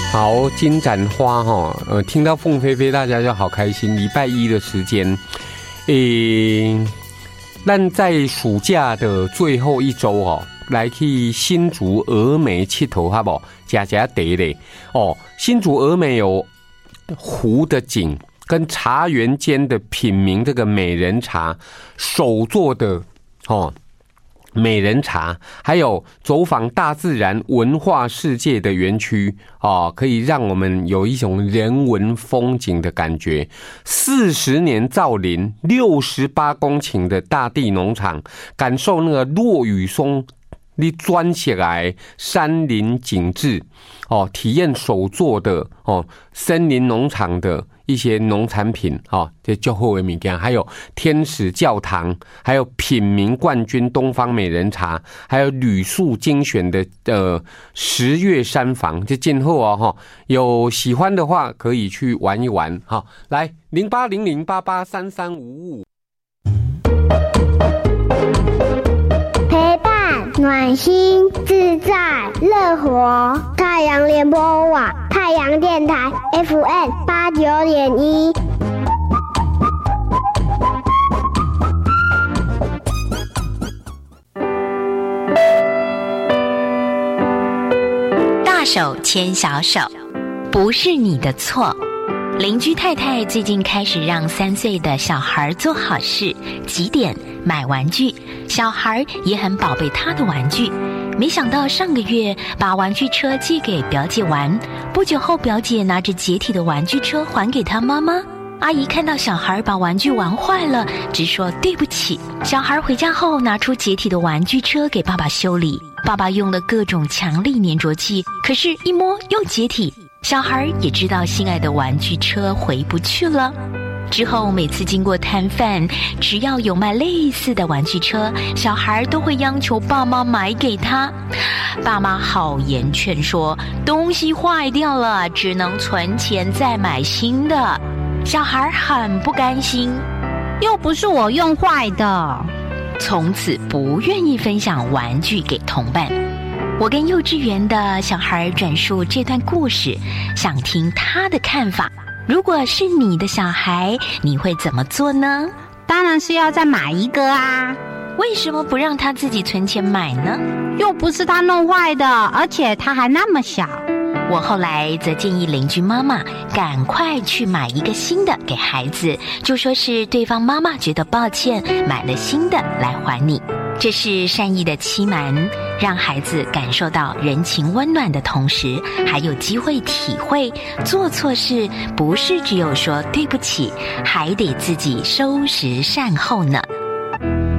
好，金盏花哈，听到凤飞飞，大家就好开心。礼拜一的时间，咱在暑假的最后一周哦，来去新竹峨眉佚佗，好不好？加茶嘞哦，新竹峨眉有湖的景，跟茶园间的品茗这个美人茶，手做的哦。美人茶，还有走访大自然文化世界的园区可以让我们有一种人文风景的感觉。40年造林，68公顷的大地农场，感受那个落雨松你钻起来山林景致体验手做的森林农场的一些农产品这就好的物件，还有天使教堂，还有品茗冠军东方美人茶，还有旅宿精选的10月山房，这今后有喜欢的话可以去玩一玩来0800883355 陪伴暖心自在乐活，太阳联播网太阳电台 FM89.1。 大手牵小手，不是你的错。邻居太太最近开始让3岁的小孩做好事，几点买玩具，小孩也很宝贝他的玩具。没想到上个月把玩具车借给表姐玩，不久后表姐拿着解体的玩具车还给他妈妈。阿姨看到小孩把玩具玩坏了，直说对不起。小孩回家后拿出解体的玩具车给爸爸修理，爸爸用了各种强力粘着剂，可是一摸又解体。小孩也知道心爱的玩具车回不去了。之后每次经过摊贩，只要有卖类似的玩具车，小孩都会央求爸妈买给他。爸妈好言劝说，东西坏掉了只能存钱再买新的。小孩很不甘心， 又不是我用坏的， 从此不愿意分享玩具给同伴。我跟幼稚园的小孩转述这段故事，想听他的看法。如果是你的小孩，你会怎么做呢？ 当然是要再买一个啊。 为什么不让他自己存钱买呢？ 又不是他弄坏的，而且他还那么小。 我后来则建议邻居妈妈赶快去买一个新的给孩子，就说是对方妈妈觉得抱歉，买了新的来还你。这是善意的欺瞒，让孩子感受到人情温暖的同时，还有机会体会做错事不是只有说对不起，还得自己收拾善后呢。